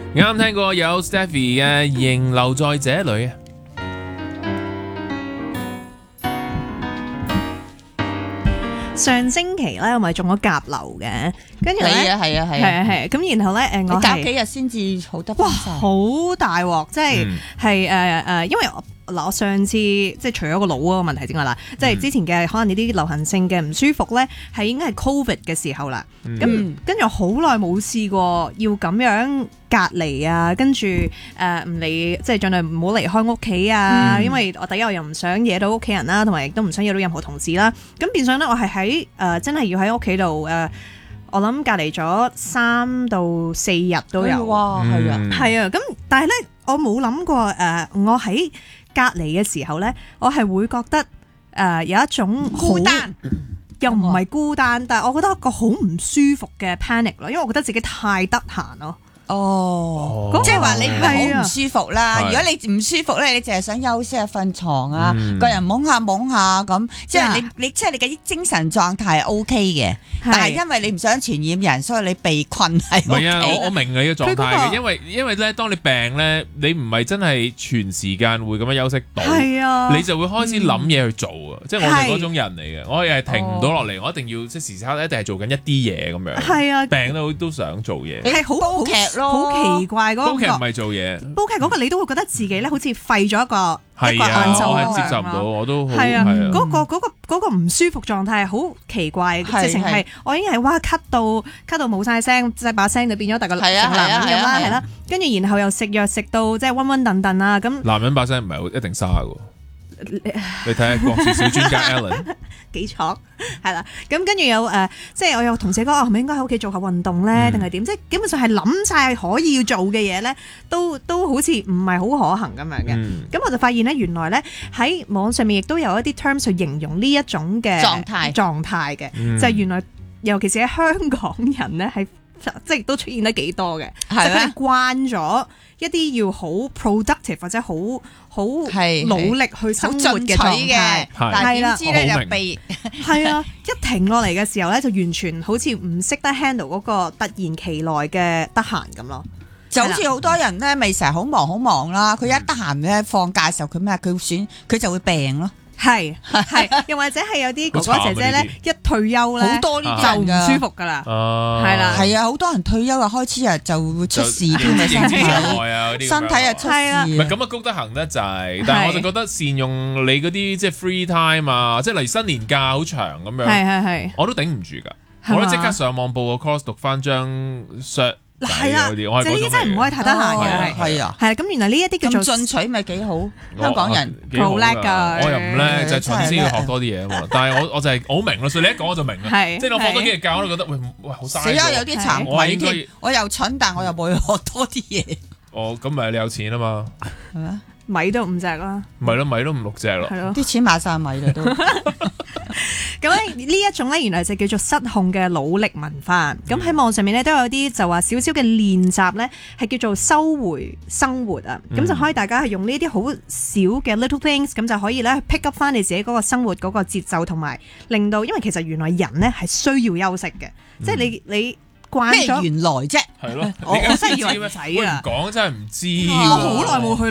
啱聽過有 Stephy 嘅《仍留在這裏》啊。 上星期咧，我咪中咗甲流嘅，跟住咧係啊， 咁然後咧我隔幾日先至好得哇翻晒。 好大鑊，即係因為我上次即係除咗個腦嗰個問題之外啦，即係之前嘅可能呢啲流行性嘅唔舒服咧，係應該係 Covid 嘅時候啦。咁跟住好耐冇試過要咁樣隔離啊，跟住唔離，即係盡量唔好離開屋企啊，因為我第一我又唔想惹到屋企人啦，同埋亦都唔想惹到任何同事啦。咁變相咧，我係喺真係要喺屋企度我諗隔離咗3到4日都有。 哇，係啊， 咁但係咧，我冇諗過我喺隔離嘅時候咧，我係會覺得有一種孤單， 又唔係孤單，但係我覺得一個好唔舒服嘅 panic 咯，因為我覺得自己太得閒咯。 即係話你唔係好唔舒服啦。 係如果你唔舒服咧，你淨係想休息下、瞓床啊，個人懵下咁，即係你即係你嘅精神狀態係 OK 嘅，但係因為你唔想傳染人，所以你被困喺屋企。 唔係啊，我明你嘅狀態嘅，因為咧，當你病咧，你唔係真係全時間會咁樣休息到， 係啊， 你就會開始諗嘢去做啊。即係我係嗰種人嚟嘅，我係停唔到落嚟，我一定要即係時時刻刻一定係做緊一啲嘢咁樣。 係啊， 病都想做嘢， 係好劇咯， 好奇怪嗰個。 煲劇唔係做嘢， 煲劇嗰個你都會覺得自己咧好似廢咗一個晏晝， 我係接受唔到，我都係啊，嗰個唔舒服狀態係好奇怪，直情係我已經係哇咳到冇晒聲，即係把聲就變咗大個成男人咁啦，係啦，跟住然後又食藥食到即係暈暈頓頓啊咁。 男人把聲唔係一定沙嘅。你睇下國事小專家 Alan 幾錯係啦，咁跟住有即係我有同事講，我係咪應該喺屋企做下運動咧，定係點？即係基本上係諗晒可以要做嘅嘢咧，都好似唔係好可行咁樣嘅。咁我就發現咧，原來咧喺網上面亦都有一啲 terms 去形容呢一種嘅狀態嘅，就係原來尤其是喺香港人咧係即係都出現得幾多嘅，就佢哋慣咗一啲要好 productive 或者好努力去生活嘅狀態， 但係點知咧就被係啊，一停落嚟嘅時候咧，就完全好似唔識得 handle 嗰個突然其來嘅得閒咁咯。 就好似好多人咧，咪成日好忙啦，佢一得閒咧放假嘅時候，佢就會病咯。 係，又或者係有啲哥哥姐姐咧，一退休咧， 好多呢啲就唔舒服噶啦，係啦， 係啊，好多人退休啊，開始就會出事添啊，身體啊出事， 唔係咁啊，谷得行得滯，但係我就覺得善用你嗰啲即係 free time 啊，即係例如新年假好長咁樣， 係， 我都頂唔住㗎，我都即刻上網報個 course 讀翻張 cert。 係啊，即係呢啲真係唔可以太得閒嘅， 係啊， 咁原來呢一啲叫做進取咪幾好，香港人好叻㗎， 我又唔叻，就係蠢先要學多啲嘢啊嘛。但係我就係好明咯，所以你一講我就明啦。即係我放多幾日假，我都覺得喂好嘥。 死啊！有啲慚愧添，我又蠢，但我又冇去學多啲嘢。 咁咪你有錢啊嘛？ 係咩？米都5隻啦， 咪咯，米都5-6隻咯， 啲錢買晒米啦都。 咁呢一種咧，原來就叫做失控嘅努力文化。咁喺網上面咧都有啲就話少少嘅練習咧，係叫做收回生活啊。咁就可以大家係用呢啲好少嘅 little things，咁就可以咧 pick up 翻你自己嗰個生活嗰個節奏，同埋令到，因為其實原來人咧係需要休息嘅，即係你慣咗。 咩原來啫？ 係咯， 我真係以為仔啊， 講真係唔知。 我好耐冇去。